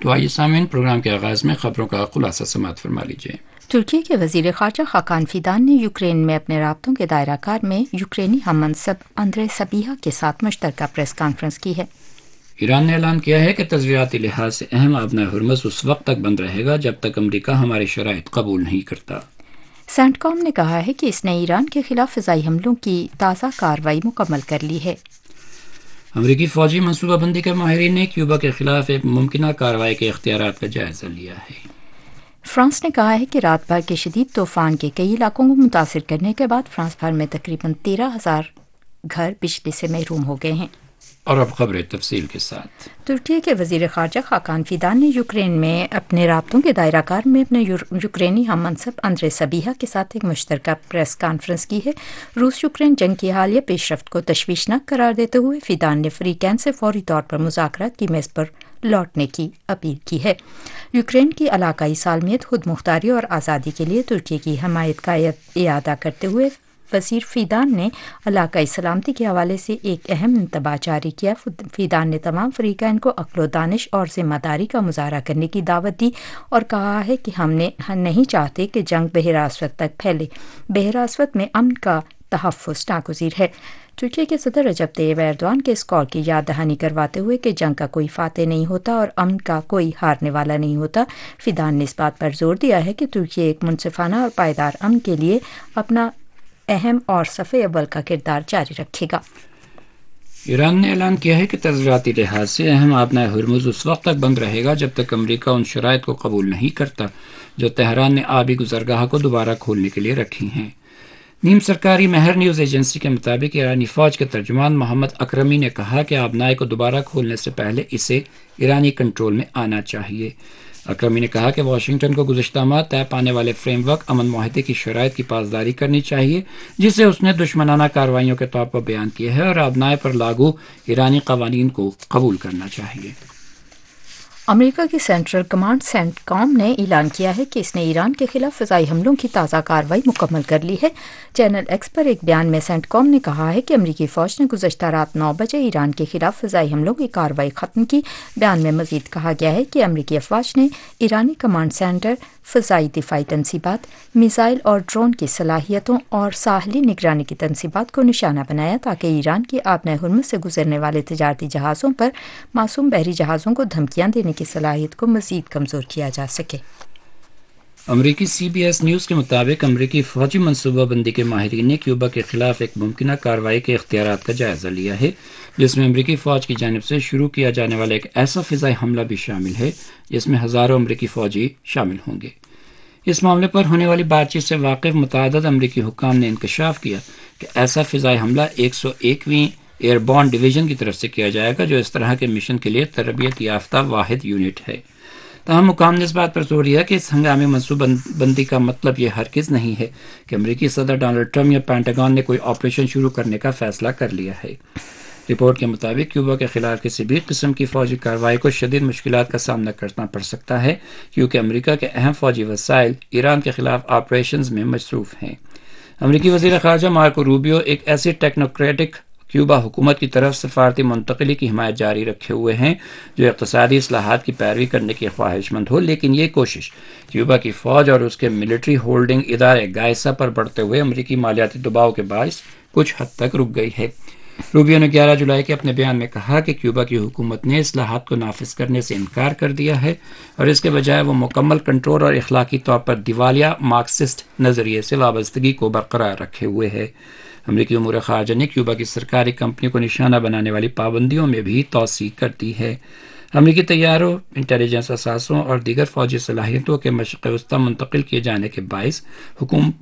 تو آئیے سامعین، پروگرام کے آغاز میں خبروں کا خلاصہ سماعت فرما لیجیے۔ ترکی کے وزیر خارجہ خاقان فیدان نے یوکرین میں اپنے رابطوں کے دائرہ کار میں یوکرینی ہم منصب اندرے سبیہا کے ساتھ مشترکہ پریس کانفرنس کی ہے۔ ایران نے اعلان کیا ہے کہ تجزیاتی لحاظ سے اہم آبنائے ہرمز اس وقت تک بند رہے گا جب تک امریکہ ہماری شرائط قبول نہیں کرتا۔ سینٹ کام نے کہا ہے کہ اس نے ایران کے خلاف فضائی حملوں کی تازہ کارروائی مکمل کر لی ہے۔ امریکی فوجی منصوبہ بندی کے ماہرین نے کیوبا کے خلاف ایک ممکنہ کارروائی کے اختیارات کا جائزہ لیا ہے۔ فرانس نے کہا ہے کہ رات بھر کے شدید طوفان کے کئی علاقوں کو متاثر کرنے کے بعد فرانس بھر میں تقریباً 13,000 گھر بجلی سے محروم ہو گئے ہیں۔ اور اب خبریں تفصیل کے ساتھ۔ ترکی کے وزیر خارجہ خاقان فیدان نے یوکرین میں اپنے رابطوں کے دائرہ کار میں اپنے یوکرینی ہم منصب اندرے سبیہا کے ساتھ ایک مشترکہ پریس کانفرنس کی ہے۔ روس یوکرین جنگ کی حالیہ پیش رفت کو تشویشناک قرار دیتے ہوئے فیدان نے فریقین سے فوری طور پر مذاکرات کی میز پر لوٹنے کی اپیل کی ہے۔ یوکرین کی علاقائی سالمیت، خود مختاری اور آزادی کے لیے ترکی کی حمایت کا اعادہ کرتے ہوئے وزیر فیدان نے علاقائی سلامتی کے حوالے سے ایک اہم انتباہ جاری کیا۔ فیدان نے تمام فریقین کو عقل و دانش اور ذمہ داری کا مظاہرہ کرنے کی دعوت دی اور کہا ہے کہ ہم نہیں چاہتے کہ جنگ بحر اسود تک پھیلے۔ بحر اسود میں امن کا تحفظ ناگزیر ہے۔ ترکی کے صدر رجب طیب ایردوان کے اس قول کی یاد دہانی کرواتے ہوئے کہ جنگ کا کوئی فاتح نہیں ہوتا اور امن کا کوئی ہارنے والا نہیں ہوتا، فیدان نے اس بات پر زور دیا ہے کہ ترکی ایک منصفانہ اور پائیدار امن کے لیے اپنا اہم اور صف اول کا کردار جاری رکھے گا۔ ایران نے اعلان کیا ہے کہ تجزیاتی لحاظ سے اہم آبنائے ہرمز اس وقت تک بند رہے گا جب تک امریکہ ان شرائط کو قبول نہیں کرتا جو تہران نے آبی گزرگاہ کو دوبارہ کھولنے کے لیے رکھی ہیں۔ نیم سرکاری مہر نیوز ایجنسی کے مطابق ایرانی فوج کے ترجمان محمد اکرمی نے کہا کہ آبنائے کو دوبارہ کھولنے سے پہلے اسے ایرانی کنٹرول میں آنا چاہیے۔ اکرمی نے کہا کہ واشنگٹن کو گزشتہ ماہ طے پانے والے فریم ورک امن معاہدے کی شرائط کی پاسداری کرنی چاہیے جسے اس نے دشمنانہ کارروائیوں کے طور پر بیان کیا ہے، اور آبنائے پر لاگو ایرانی قوانین کو قبول کرنا چاہیے۔ امریکہ کی سینٹرل کمانڈ سینٹ کام نے اعلان کیا ہے کہ اس نے ایران کے خلاف فضائی حملوں کی تازہ کارروائی مکمل کر لی ہے۔ چینل ایکس پر ایک بیان میں سینٹ کام نے کہا ہے کہ امریکی فوج نے گزشتہ رات 9 بجے ایران کے خلاف فضائی حملوں کی کارروائی ختم کی۔ بیان میں مزید کہا گیا ہے کہ امریکی افواج نے ایرانی کمانڈ سینٹر، فضائی دفاعی تنصیبات، میزائل اور ڈرون کی صلاحیتوں اور ساحلی نگرانی کی تنصیبات کو نشانہ بنایا تاکہ ایران کی آبنائے ہرمز سے گزرنے والے تجارتی جہازوں پر معصوم بحری جہازوں کو دھمکیاں دینے کی صلاحیت کو مزید کمزور کیا جا سکے۔ امریکی سی بی ایس نیوز کے مطابق امریکی فوجی منصوبہ بندی کے ماہرین نے کیوبا کے خلاف ایک ممکنہ کارروائی کے اختیارات کا جائزہ لیا ہے جس میں امریکی فوج کی جانب سے شروع کیا جانے والا ایک ایسا فضائی حملہ بھی شامل ہے جس میں ہزاروں امریکی فوجی شامل ہوں گے۔ اس معاملے پر ہونے والی بات چیت سے واقف متعدد امریکی حکام نے انکشاف کیا کہ ایسا فضائی حملہ 101ویں ایئر بورن ڈویژن کی طرف سے کیا جائے گا جو اس طرح کے مشن کے لیے تربیت یافتہ واحد یونٹ ہے۔ تاہم حکام نے اس بات پر زور دیا کہ اس ہنگامی منصوبہ بندی کا مطلب یہ ہرگز نہیں ہے کہ امریکی صدر ڈونلڈ ٹرمپ یا پینٹاگون نے کوئی آپریشن شروع کرنے کا فیصلہ کر لیا ہے۔ رپورٹ کے مطابق کیوبا کے خلاف کسی بھی قسم کی فوجی کارروائی کو شدید مشکلات کا سامنا کرنا پڑ سکتا ہے کیونکہ امریکہ کے اہم فوجی وسائل ایران کے خلاف آپریشنز میں مصروف ہیں۔ امریکی وزیر خارجہ مارکو روبیو ایک ایسی ٹیکنوکریٹک کیوبا حکومت کی طرف سفارتی منتقلی کی حمایت جاری رکھے ہوئے ہیں جو اقتصادی اصلاحات کی پیروی کرنے کی خواہش مند ہو، لیکن یہ کوشش کیوبا کی فوج اور اس کے ملٹری ہولڈنگ ادارے گائسا پر بڑھتے ہوئے امریکی مالیاتی دباؤ کے باعث کچھ حد تک رک گئی ہے۔ روبیو نے 11 جولائی کے اپنے بیان میں کہا کہ کیوبا کی حکومت نے اصلاحات کو نافذ کرنے سے انکار کر دیا ہے اور اس کے بجائے وہ مکمل کنٹرول اور اخلاقی طور پر دیوالیہ مارکسسٹ نظریے سے وابستگی کو برقرار رکھے ہوئے ہے۔ امریکی امور خارجہ نے کیوبا کی سرکاری کمپنیوں کو نشانہ بنانے والی پابندیوں میں بھی توسیع کر دی ہے۔ امریکی طیاروں، انٹیلیجنس اثاثوں اور دیگر فوجی صلاحیتوں کے مشرق وسطی منتقل کیے جانے کے باعث